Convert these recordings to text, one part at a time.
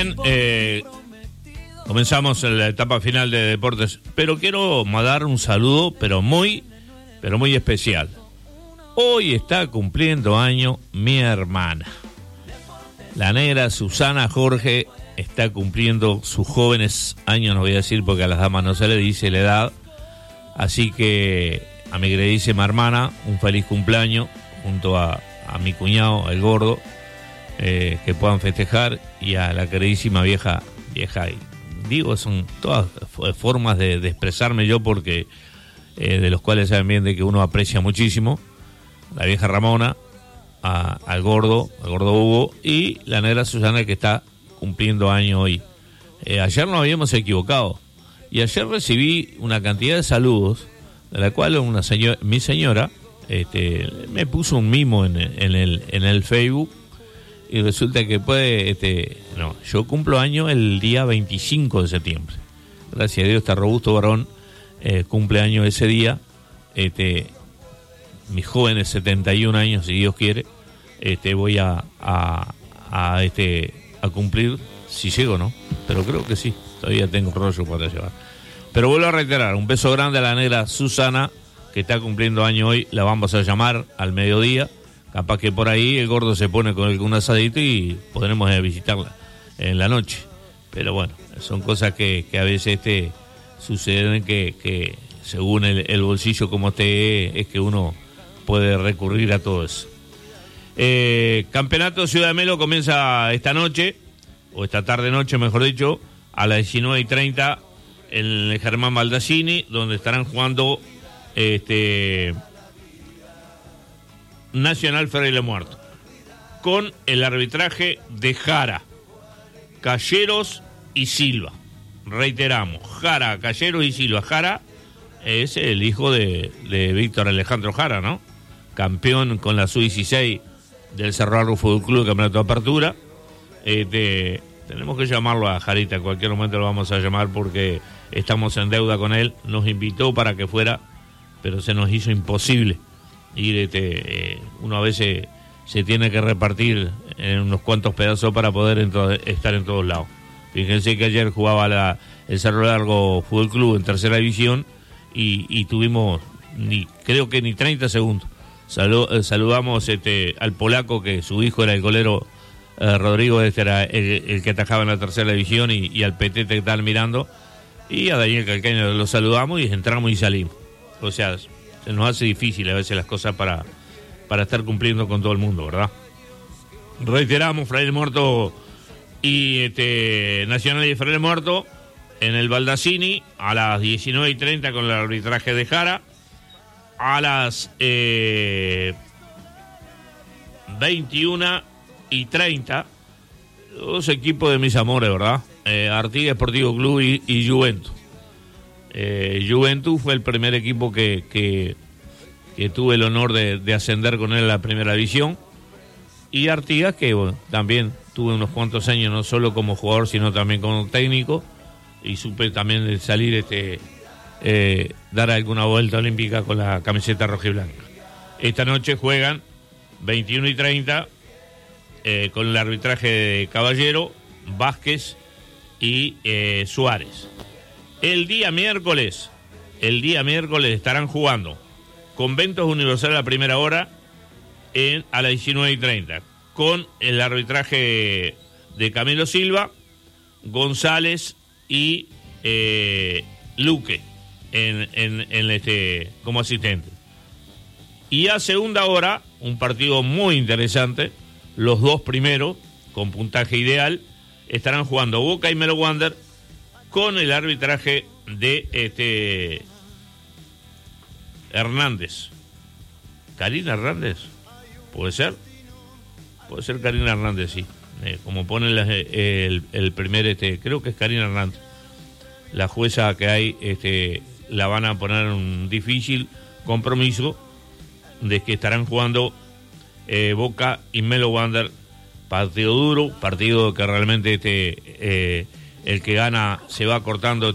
Comenzamos la etapa final de deportes, pero quiero mandar un saludo, pero muy especial. Hoy está cumpliendo año mi hermana, la negra Susana Jorge. Está cumpliendo sus jóvenes años, no voy a decir porque a las damas no se le dice la edad. Así que a mi queridísima hermana, un feliz cumpleaños junto a mi cuñado, el gordo, que puedan festejar, y a la queridísima vieja, digo, son todas formas de expresarme yo, porque de los cuales saben bien de que uno aprecia muchísimo, la vieja Ramona, al gordo Hugo, y la negra Susana, que está cumpliendo año hoy. Ayer nos habíamos equivocado, y ayer recibí una cantidad de saludos, de la cual mi señora me puso un mimo en el Facebook, y resulta que yo cumplo año el día 25 de septiembre. Gracias a Dios, este robusto varón cumple año ese día. Mis jóvenes 71 años, si Dios quiere, voy a cumplir, si llego, ¿no? Pero creo que sí, todavía tengo rollo para llevar. Pero vuelvo a reiterar, un beso grande a la negra Susana, que está cumpliendo año hoy. La vamos a llamar al mediodía. Capaz que por ahí el gordo se pone con algún asadito y podremos visitarla en la noche. Pero bueno, son cosas que a veces suceden, que según el bolsillo como esté, es que uno puede recurrir a todo eso. Campeonato Ciudad de Melo comienza esta noche, o esta tarde-noche, mejor dicho, a las 19:30 en el Germán Baldassini, donde estarán jugando Nacional Fraile Muerto, con el arbitraje de Jara, Calleros y Silva. Reiteramos, Jara, Calleros y Silva. Jara es el hijo de Víctor Alejandro Jara, ¿no? Campeón con la Sub-16 del Cerro Largo Fútbol Club, campeonato de apertura. Tenemos que llamarlo a Jarita, en cualquier momento lo vamos a llamar, porque estamos en deuda con él. Nos invitó para que fuera, pero se nos hizo imposible ir. Uno a veces se tiene que repartir en unos cuantos pedazos para poder estar en todos lados. Fíjense que ayer jugaba el Cerro Largo Fútbol Club en tercera división y tuvimos creo que ni 30 segundos. Saludamos al polaco, que su hijo era el golero, Rodrigo, era el que atajaba en la tercera división, y al Petete, que estaban mirando, y a Daniel Calcaño lo saludamos y entramos y salimos. O sea, se nos hace difícil a veces las cosas para estar cumpliendo con todo el mundo, ¿verdad? Reiteramos, Fraile Muerto y Nacional y Fraile Muerto en el Baldassini a las 19:30 con el arbitraje de Jara. A las 21:30, dos equipos de mis amores, ¿verdad? Artigas Sportivo Club y Juventus. Juventus fue el primer equipo que tuve el honor de ascender con él a la primera división, y Artigas, que bueno, también tuve unos cuantos años, no solo como jugador sino también como técnico, y supe también de salir dar alguna vuelta olímpica con la camiseta rojiblanca. Esta noche juegan 21:30 con el arbitraje de Caballero, Vázquez y Suárez. El día miércoles estarán jugando Conventos Universal a la primera hora a las 19:30 con el arbitraje de Camilo Silva, González y Luque como asistente. Y a segunda hora, un partido muy interesante, los dos primeros con puntaje ideal estarán jugando Boca y Melo Wander con el arbitraje de Hernández. ¿Karina Hernández? ¿Puede ser? Puede ser Karina Hernández, sí. Como pone el primer, creo que es Karina Hernández. La jueza que hay, la van a poner en un difícil compromiso de que estarán jugando Boca y Melo Wander. Partido duro, partido que realmente el que gana se va cortando.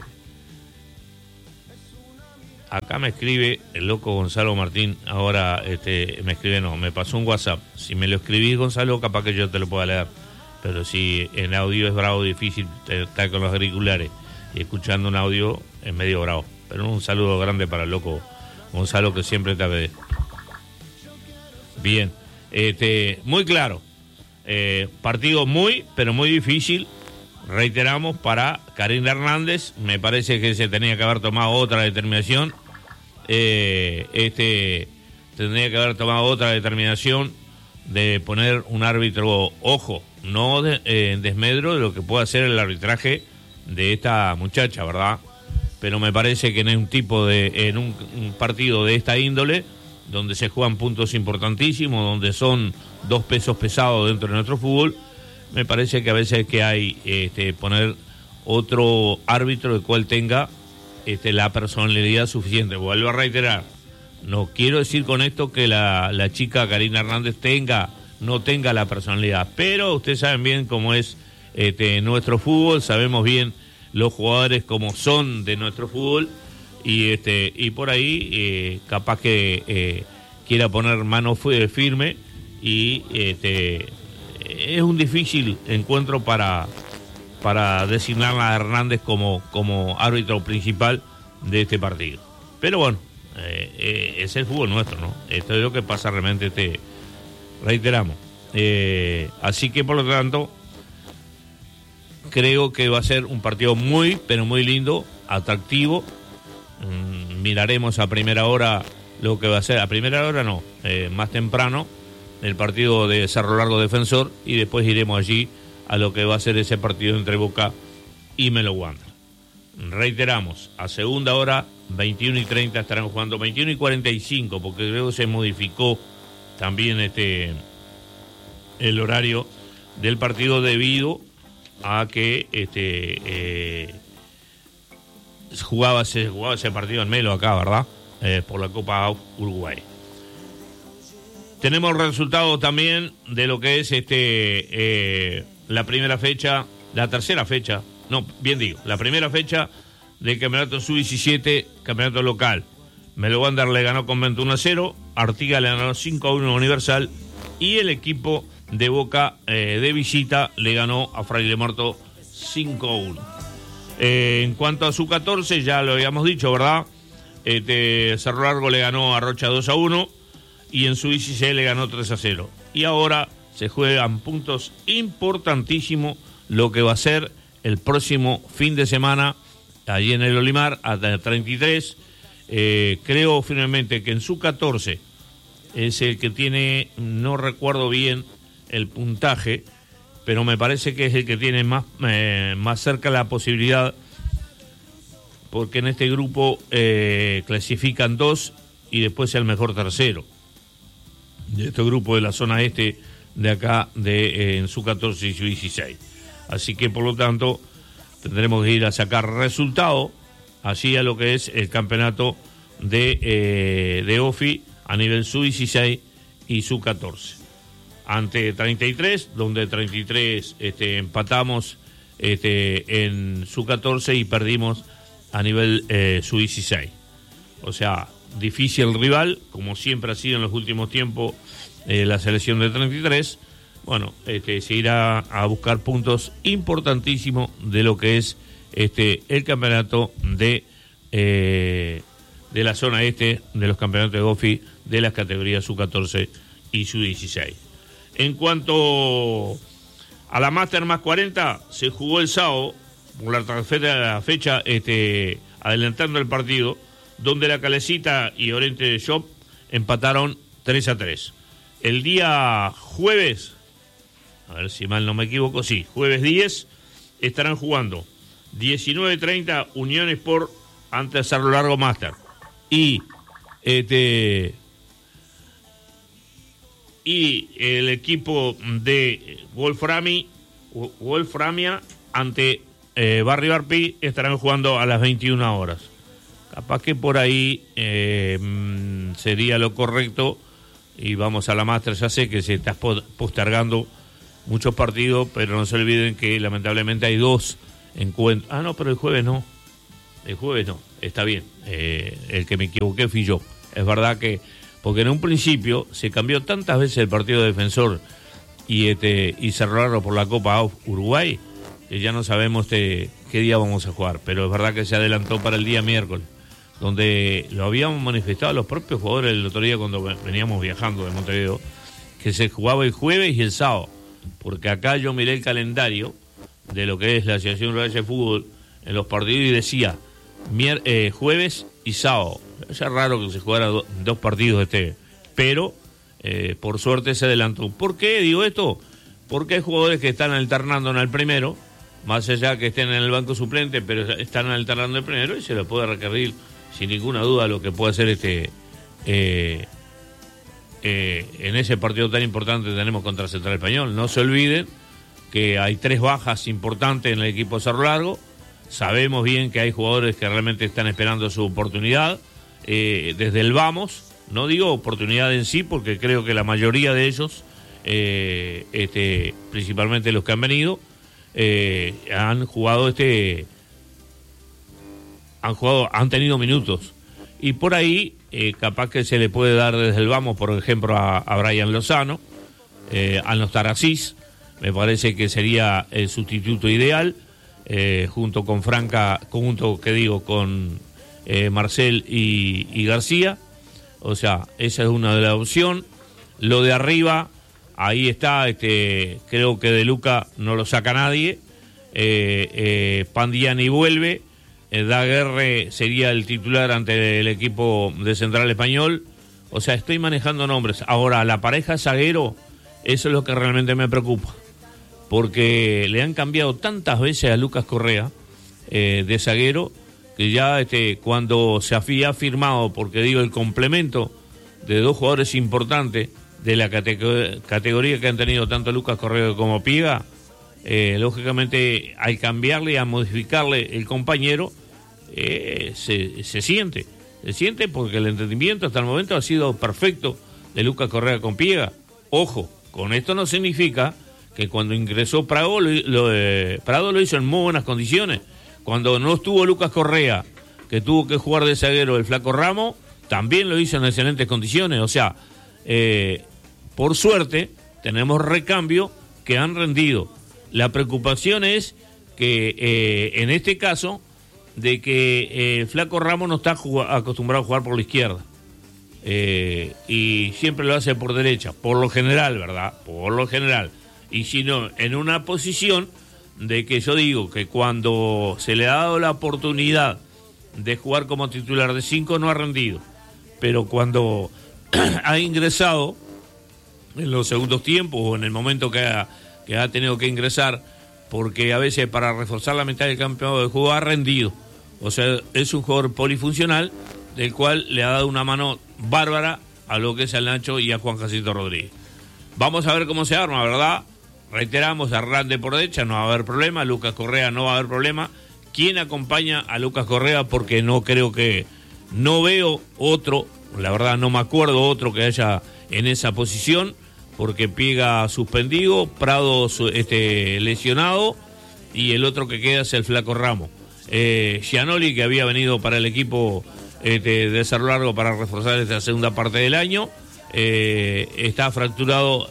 Acá me escribe el loco Gonzalo Martín, ahora me escribe, no, me pasó un WhatsApp. Si me lo escribís, Gonzalo, capaz que yo te lo pueda leer. pero si en audio es bravo, difícil estar con los auriculares y escuchando un audio es medio bravo. Pero un saludo grande para el loco Gonzalo, que siempre te agradece. Bien, muy claro. Partido muy, pero muy difícil. Reiteramos, para Karina Hernández. Me parece que se tenía que haber tomado otra determinación. Tendría que haber tomado otra determinación de poner un árbitro, ojo, no en desmedro de lo que pueda hacer el arbitraje de esta muchacha, ¿verdad? Pero me parece que en un partido de esta índole, donde se juegan puntos importantísimos, donde son dos pesos pesados dentro de nuestro fútbol, me parece que a veces que hay poner otro árbitro el cual tenga la personalidad suficiente. Vuelvo a reiterar, no quiero decir con esto que la chica Karina Hernández no tenga la personalidad, pero ustedes saben bien cómo es nuestro fútbol, sabemos bien los jugadores como son de nuestro fútbol, y por ahí capaz que quiera poner mano firme, y es un difícil encuentro para designar a Hernández como árbitro principal de este partido. Pero bueno, es el fútbol nuestro, ¿no? Esto es lo que pasa realmente, reiteramos. Así que por lo tanto, creo que va a ser un partido muy, pero muy lindo, atractivo. Miraremos a primera hora lo que va a ser, a primera hora no, más temprano, el partido de Cerro Largo Defensor, y después iremos allí a lo que va a ser ese partido entre Boca y Melo Wander. Reiteramos, a segunda hora, 21:30 estarán jugando, 21:45, porque luego se modificó también el horario del partido debido a que se jugaba ese partido en Melo acá, ¿verdad? Por la Copa Uruguay. Tenemos resultados también de lo que es la primera fecha, la primera fecha del campeonato sub-17, campeonato local. Melo Wander le ganó con 21-0, Artigas le ganó 5-1 Universal, y el equipo de Boca de visita le ganó a Fraile Muerto 5-1. En cuanto a su 14, ya lo habíamos dicho, ¿verdad? Cerro Largo le ganó a Rocha 2-1, y en su 16 le ganó 3-0. Y ahora se juegan puntos importantísimos, lo que va a ser el próximo fin de semana, allí en el Olimar, hasta el 33. Creo finalmente que en su 14 es el que tiene, no recuerdo bien el puntaje, pero me parece que es el que tiene más cerca la posibilidad, porque en este grupo clasifican 2 y después el mejor tercero de este grupo de la zona este de acá, en su 14 y su 16. Así que por lo tanto tendremos que ir a sacar resultado así a lo que es el campeonato de OFI a nivel sub-16 y sub-14. Ante 33, donde 33 empatamos en sub-14 y perdimos a nivel sub-16. O sea, difícil rival, como siempre ha sido en los últimos tiempos la selección de 33. Bueno, se irá a buscar puntos importantísimos de lo que es el campeonato de la zona este, de los campeonatos de OFI de las categorías sub-14 y sub-16. En cuanto a la Master más 40, se jugó el sábado, por la fecha, adelantando el partido, donde la Calecita y Oriente Shop empataron 3-3. El día jueves, a ver si mal no me equivoco, sí, jueves 10, estarán jugando 19:30 Unión Sport ante Cerro Largo Master. Y el equipo de Wolframia ante Barrio Arpi estarán jugando a las 21 horas. Capaz que por ahí sería lo correcto, y vamos a la Master. Ya sé que se está postergando muchos partidos, pero no se olviden que lamentablemente hay 2 encuentros. Ah, no, pero el jueves no, está bien, el que me equivoqué fui yo. Es verdad que, porque en un principio se cambió tantas veces el partido de Defensor y cerrarlo por la Copa Uruguay, que ya no sabemos qué día vamos a jugar, pero es verdad que se adelantó para el día miércoles, donde lo habíamos manifestado los propios jugadores el otro día cuando veníamos viajando de Montevideo, que se jugaba el jueves y el sábado, porque acá yo miré el calendario de lo que es la Asociación Uruguaya de Fútbol en los partidos y decía jueves y sábado. Es raro que se jugara dos partidos pero por suerte se adelantó. ¿Por qué digo esto? Porque hay jugadores que están alternando en el primero, más allá que estén en el banco suplente, pero están alternando el primero y se lo puede requerir sin ninguna duda lo que puede hacer en ese partido tan importante que tenemos contra Central Español. No se olviden que hay 3 bajas importantes en el equipo de Cerro Largo. Sabemos bien que hay jugadores que realmente están esperando su oportunidad desde el vamos. No digo oportunidad en sí, porque creo que la mayoría de ellos, principalmente los que han venido, han han tenido minutos. Y por ahí, capaz que se le puede dar desde el vamos, por ejemplo, a Brian Lozano, a Nostar Asís, me parece que sería el sustituto ideal, junto con con Marcel y García. O sea, esa es una de las opciones. Lo de arriba, ahí está, creo que De Luca no lo saca nadie. Pandiani vuelve. Daguerre sería el titular ante el equipo de Central Español. O sea, estoy manejando nombres. Ahora, la pareja zaguero, eso es lo que realmente me preocupa. Porque le han cambiado tantas veces a Lucas Correa de zaguero, que ya cuando se había firmado, porque digo, el complemento de 2 jugadores importantes de la categoría que han tenido tanto Lucas Correa como Piega, lógicamente al cambiarle y a modificarle el compañero, se siente porque el entendimiento hasta el momento ha sido perfecto de Lucas Correa con Piega. Ojo, con esto no significa que cuando ingresó Prado lo hizo en muy buenas condiciones. Cuando no estuvo Lucas Correa, que tuvo que jugar de zaguero el Flaco Ramos, también lo hizo en excelentes condiciones. O sea, por suerte tenemos recambio que han rendido. La preocupación es que en este caso de que el Flaco Ramos no está acostumbrado a jugar por la izquierda, y siempre lo hace por derecha, por lo general, ¿verdad? Por lo general. Y si no, en una posición de que yo digo que cuando se le ha dado la oportunidad de jugar como titular de 5 no ha rendido, pero cuando ha ingresado en los segundos tiempos o en el momento que ha tenido que ingresar, porque a veces para reforzar la mitad del campeonato de juego ha rendido. O sea, es un jugador polifuncional del cual le ha dado una mano bárbara a lo que es al Nacho y a Juan Jacinto Rodríguez. Vamos a ver cómo se arma, ¿verdad? Reiteramos, Arrande por derecha, no va a haber problema. Lucas Correa no va a haber problema. ¿Quién acompaña a Lucas Correa? Porque no veo otro, la verdad no me acuerdo otro que haya en esa posición, porque Piega suspendido, Prado lesionado, y el otro que queda es el Flaco Ramos. Gianoli, que había venido para el equipo de Cerro Largo para reforzar esta segunda parte del año, está fracturado,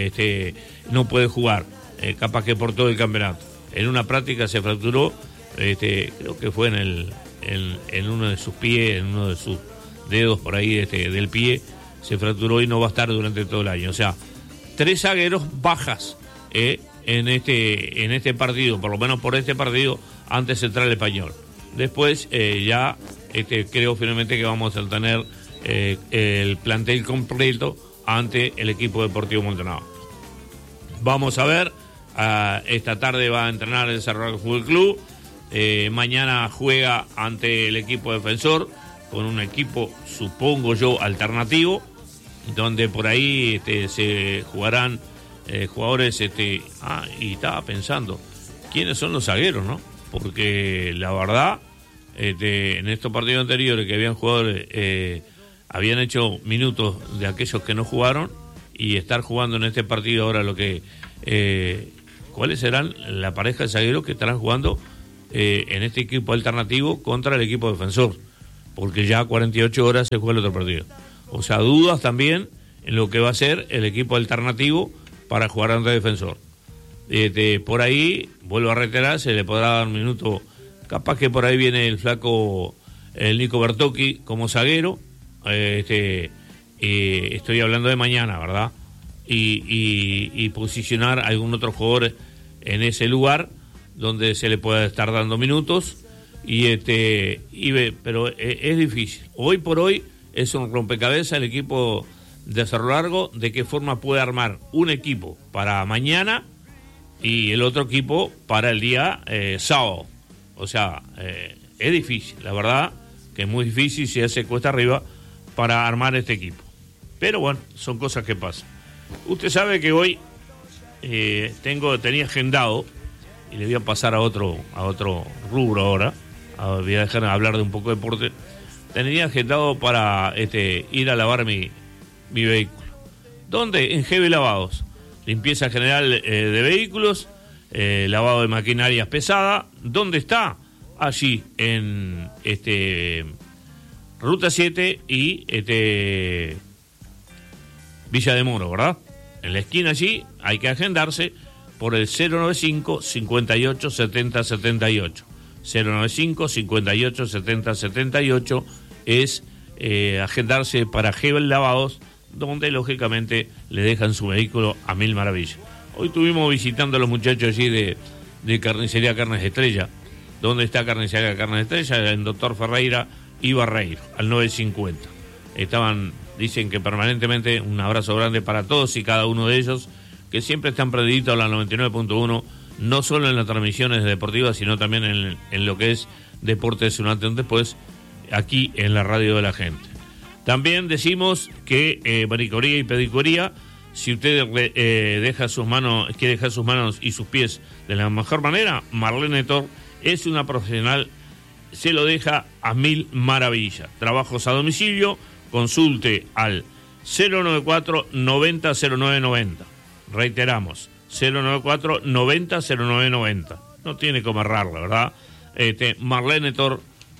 no puede jugar, capaz que por todo el campeonato. En una práctica se fracturó, creo que fue en uno de sus pies, en uno de sus dedos por ahí del pie, se fracturó y no va a estar durante todo el año. O sea, 3 zagueros bajas en este partido, por lo menos por este partido, ante Central Español. Después ya creo finalmente que vamos a tener el plantel completo ante el equipo deportivo Maldonado. Vamos a ver, esta tarde va a entrenar el Cerro Largo Fútbol Club, mañana juega ante el equipo defensor, con un equipo, supongo yo, alternativo, donde por ahí se jugarán jugadores, y estaba pensando, ¿quiénes son los zagueros, no? Porque la verdad, en estos partidos anteriores que habían jugadores, habían hecho minutos de aquellos que no jugaron, y estar jugando en este partido ahora ¿cuáles serán la pareja de zagueros que estarán jugando en este equipo alternativo contra el equipo defensor? Porque ya a 48 horas se juega el otro partido. O sea, dudas también en lo que va a ser el equipo alternativo para jugar ante Defensor. Por ahí, vuelvo a reiterar, se le podrá dar un minuto. Capaz que por ahí viene el flaco, el Nico Bertocchi como zaguero. Estoy hablando de mañana, ¿verdad? Y posicionar a algún otro jugador en ese lugar donde se le pueda estar dando minutos. Pero es difícil. Hoy por hoy es un rompecabezas el equipo de Cerro Largo, de qué forma puede armar un equipo para mañana y el otro equipo para el día sábado. O sea, es difícil, la verdad que es muy difícil, si hace cuesta arriba para armar este equipo. Pero bueno, son cosas que pasan. Usted sabe que hoy tenía agendado, y le voy a pasar a otro rubro ahora, voy a dejar hablar de un poco de deporte. Tenía agendado para ir a lavar mi vehículo. ¿Dónde? En GB Lavados. Limpieza general de vehículos, lavado de maquinarias pesada. ¿Dónde está? Allí en Ruta 7 y Villa de Moro, ¿verdad? En la esquina allí hay que agendarse por el 095 58 70 78. 095 58 70 78 es agendarse para Hebel Lavados, donde lógicamente le dejan su vehículo a mil maravillas. Hoy estuvimos visitando a los muchachos allí de Carnicería Carnes Estrella. ¿Dónde está Carnicería Carnes Estrella? En Doctor Ferreira y Barreiro, al 950. Dicen que permanentemente, un abrazo grande para todos y cada uno de ellos, que siempre están prendidos a la 99.1, no solo en las transmisiones deportivas, sino también en lo que es Deportes un antes y un después, aquí en la radio de la gente. También decimos que manicuría y pedicuría, si usted quiere dejar sus manos y sus pies de la mejor manera, Marlene Tor es una profesional, se lo deja a mil maravillas. Trabajos a domicilio, consulte al 094 90 09 90. Reiteramos, 094 90 09 90. No tiene como errarla, ¿verdad? Marlene Tor,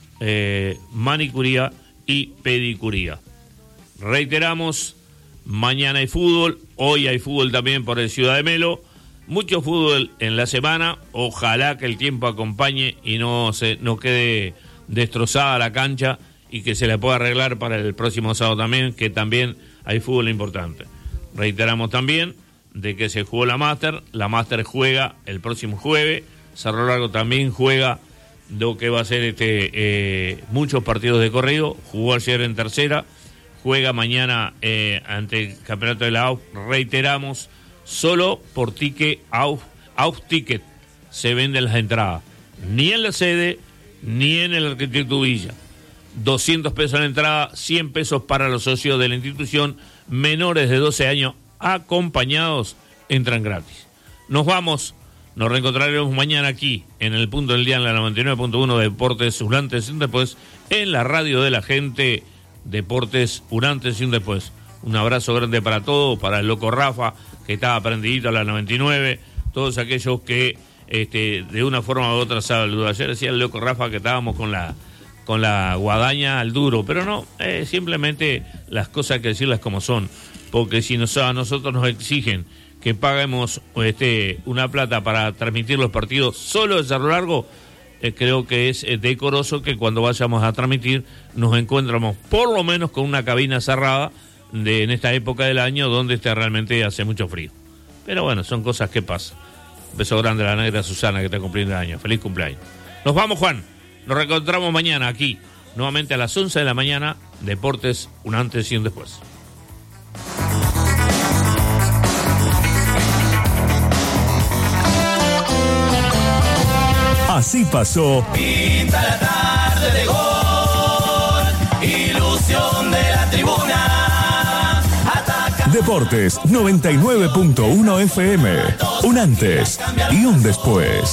manicuría y pedicuría. Reiteramos, mañana hay fútbol, hoy hay fútbol también por el Ciudad de Melo, mucho fútbol en la semana, ojalá que el tiempo acompañe y no quede destrozada la cancha y que se la pueda arreglar para el próximo sábado también, que también hay fútbol importante. Reiteramos también de que se jugó la Master juega el próximo jueves, Cerro Largo también juega lo que va a ser muchos partidos de corrido, jugó ayer en tercera, juega mañana ante el campeonato de la AUF. Reiteramos, solo por ticket AUF Ticket se venden las entradas, ni en la sede ni en el Arquitecto Villa. 200 pesos la entrada, 100 pesos para los socios de la institución, menores de 12 años acompañados entran gratis. Nos vamos, nos reencontraremos mañana aquí en el punto del día en la 99.1 de Deportes un antes y un después, en la radio de la gente, Deportes un antes y un después. Un abrazo grande para todos, para el loco Rafa, que estaba prendidito a la 99, todos aquellos que de una forma u otra saludan. Ayer decía el loco Rafa que estábamos con la guadaña al duro, pero no, simplemente las cosas hay que decirlas como son, porque si a nosotros nos exigen que paguemos una plata para transmitir los partidos solo de Cerro Largo, creo que es decoroso que cuando vayamos a transmitir nos encontramos por lo menos con una cabina cerrada en esta época del año donde realmente hace mucho frío. Pero bueno, son cosas que pasan. Un beso grande a la negra Susana que está cumpliendo el año. Feliz cumpleaños. Nos vamos, Juan. Nos reencontramos mañana aquí, nuevamente a las 11 de la mañana, Deportes un antes y un después. Así pasó. Pinta la tarde de gol, ilusión de la tribuna. Ataca. Deportes 99.1 FM. Un antes y un después.